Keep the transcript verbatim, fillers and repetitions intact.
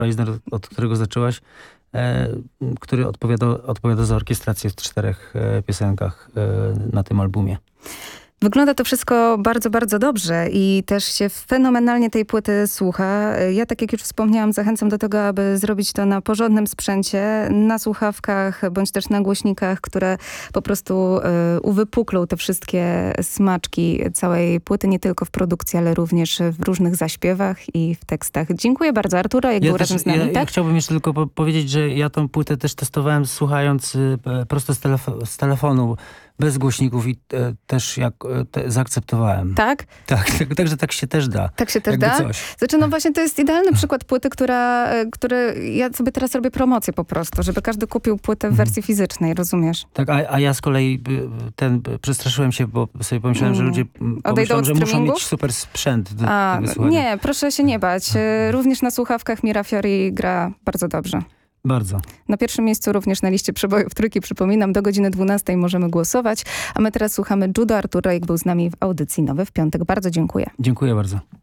Reisner, od którego zaczęłaś, e, który odpowiada, odpowiada za orkiestrację w czterech e, piosenkach e, na tym albumie. Wygląda to wszystko bardzo, bardzo dobrze i też się fenomenalnie tej płyty słucha. Ja, tak jak już wspomniałam, zachęcam do tego, aby zrobić to na porządnym sprzęcie, na słuchawkach, bądź też na głośnikach, które po prostu y, uwypuklą te wszystkie smaczki całej płyty, nie tylko w produkcji, ale również w różnych zaśpiewach i w tekstach. Dziękuję bardzo. Artur Rojek Ja był też, razem z nami, ja, tak? ja chciałbym jeszcze tylko po powiedzieć, że ja tą płytę też testowałem słuchając y, prosto z, telefo- z telefonu, bez głośników i e, też jak e, te, zaakceptowałem. Tak? Tak, tak, także tak się też da. Tak się też Jakby da? coś. Znaczy, no właśnie to jest idealny przykład płyty, która, e, który ja sobie teraz robię promocję po prostu, żeby każdy kupił płytę w wersji fizycznej, rozumiesz? Tak, a, a ja z kolei y, ten, y, przestraszyłem się, bo sobie pomyślałem, że ludzie mm, Odejdą pomyślą, od że muszą streamingu? mieć super sprzęt do A, tego słuchania. nie, proszę się nie bać. E, Również na słuchawkach Mira Fiori gra bardzo dobrze. Bardzo. Na pierwszym miejscu również na liście przebojów trójki, przypominam, do godziny dwunastej możemy głosować. A my teraz słuchamy Judo. Artur Rojek był z nami w audycji Nowy w Piątek. Bardzo dziękuję. Dziękuję bardzo.